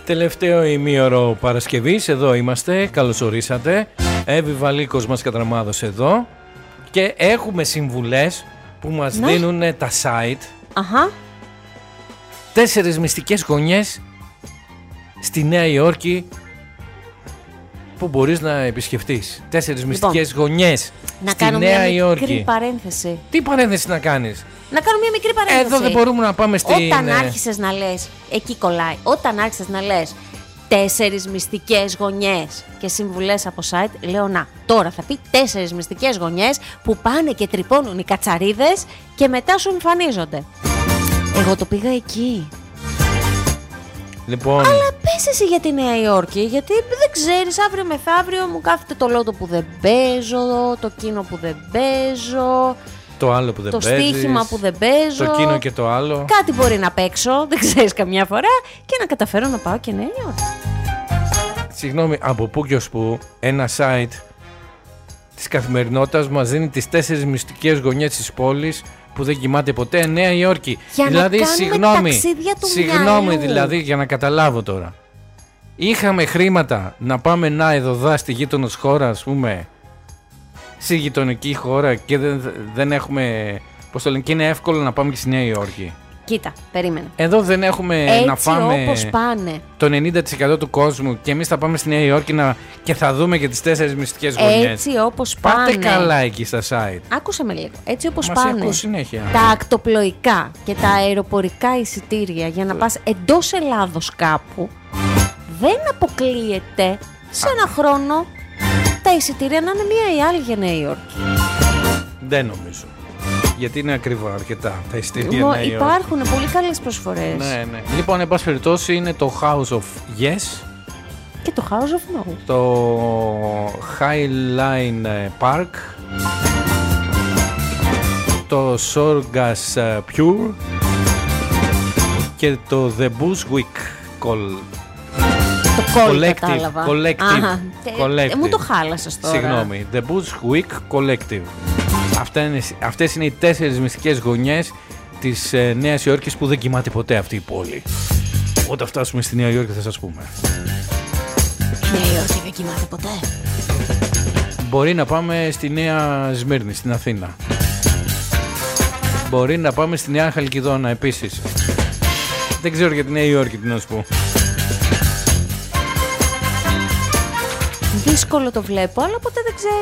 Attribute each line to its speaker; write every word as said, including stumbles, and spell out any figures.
Speaker 1: Τελευταίο ημίωρο Παρασκευής, εδώ είμαστε, καλώς ορίσατε. Εύη Βαλίκος μας κατραμάδωσε εδώ. Και έχουμε συμβουλές που μας ναι. δίνουν τα site.
Speaker 2: Αχα.
Speaker 1: Τέσσερις μυστικές γωνιές στη Νέα Υόρκη που μπορείς να επισκεφτείς. Τέσσερις λοιπόν, μυστικές γωνιές
Speaker 2: να
Speaker 1: στη
Speaker 2: κάνω
Speaker 1: Νέα
Speaker 2: μια
Speaker 1: Υόρκη.
Speaker 2: Μικρή παρένθεση.
Speaker 1: Τι παρένθεση να κάνεις?
Speaker 2: Να κάνω μια μικρή παρένθεση.
Speaker 1: Εδώ δεν μπορούμε να πάμε στην...
Speaker 2: Όταν άρχισες να λες, εκεί κολλάει. Όταν άρχισες να λες τέσσερις μυστικές γωνιές και συμβουλές από site, λέω να, τώρα θα πει τέσσερις μυστικές γωνιές που πάνε και τρυπώνουν οι κατσαρίδες και μετά σου εμφανίζονται. Εγώ το πήγα εκεί.
Speaker 1: Λοιπόν...
Speaker 2: Αλλά πες εσύ για τη Νέα Υόρκη, γιατί δεν ξέρεις, αύριο μεθαύριο μου κάθεται το λότο που δεν παίζω, το κίνο που δεν παίζω,
Speaker 1: το άλλο που δεν
Speaker 2: το
Speaker 1: παίζεις,
Speaker 2: στοίχημα που δεν παίζω,
Speaker 1: το κίνο και το άλλο.
Speaker 2: Κάτι μπορεί να παίξω, δεν ξέρεις καμιά φορά, και να καταφέρω να πάω και Νέα Υόρκη.
Speaker 1: Συγγνώμη, από πού και ως πού ένα site της καθημερινότητας μας δίνει τις τέσσερις μυστικές γωνιές της πόλης που δεν κοιμάται ποτέ, Νέα Υόρκη.
Speaker 2: Για
Speaker 1: δηλαδή,
Speaker 2: να κάνουμε
Speaker 1: συγγνώμη,
Speaker 2: ταξίδια του
Speaker 1: συγγνώμη
Speaker 2: μυαλού.
Speaker 1: δηλαδή, για να καταλάβω τώρα. Είχαμε χρήματα να πάμε να εδώ στη γείτονος χώρα, ας πούμε, στη γειτονική χώρα και δεν, δεν έχουμε, πώς το λένε, και είναι εύκολο να πάμε και στη Νέα Υόρκη.
Speaker 2: Κοίτα, περίμενε.
Speaker 1: Εδώ δεν έχουμε
Speaker 2: έτσι
Speaker 1: να φάμε
Speaker 2: όπως πάνε.
Speaker 1: το ενενήντα τοις εκατό του κόσμου και εμείς θα πάμε στη Νέα Υόρκη να... και θα δούμε και τις τέσσερις μυστικές γωνιές.
Speaker 2: Έτσι όπως πάνε.
Speaker 1: Πάτε καλά εκεί στα site.
Speaker 2: Άκουσε με λίγο. Έτσι όπως
Speaker 1: Μας
Speaker 2: πάνε
Speaker 1: ακούω συνέχεια.
Speaker 2: τα ακτοπλοϊκά και τα αεροπορικά εισιτήρια για να πας εντός Ελλάδος κάπου, δεν αποκλείεται σε ένα χρόνο τα εισιτήρια να είναι μία ή άλλη για Νέα Υόρκη.
Speaker 1: Δεν νομίζω. Γιατί είναι ακριβά αρκετά τα εισιτήρια
Speaker 2: Μο,
Speaker 1: Νέα Υόρκη.
Speaker 2: υπάρχουν πολύ καλές προσφορές.
Speaker 1: Ναι, ναι. Λοιπόν, εν πάση περιπτώσει είναι το House of Yes
Speaker 2: και το House of No,
Speaker 1: το Highline Park, το Sorgas Pure και το The Bushwick Call.
Speaker 2: Το call
Speaker 1: Collective,
Speaker 2: κατάλαβα.
Speaker 1: collective,
Speaker 2: Αχα,
Speaker 1: collective.
Speaker 2: Ε, μου το χάλασες τώρα.
Speaker 1: Συγγνώμη. The Bushwick Collective. Αυτά είναι, αυτές είναι οι τέσσερις μυστικές γωνιές της ε, Νέας Υόρκης που δεν κοιμάται ποτέ αυτή η πόλη. Όταν φτάσουμε στη Νέα Υόρκη θα σας πούμε.
Speaker 2: Νέα Υόρκη δεν κοιμάται ποτέ.
Speaker 1: Μπορεί να πάμε στη Νέα Σμύρνη, στην Αθήνα. Μπορεί να πάμε στη Νέα Χαλκιδόνα επίσης. Δεν ξέρω για τη Νέα Υόρκη τι να σου πω.
Speaker 2: Δύσκολο το βλέπω, αλλά ποτέ δεν ξέρεις.